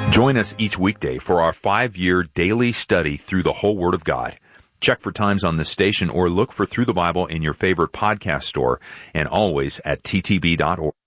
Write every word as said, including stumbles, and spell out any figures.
Join us each weekday for our five-year daily study through the whole Word of God. Check for times on this station or look for Through the Bible in your favorite podcast store and always at T T B dot org.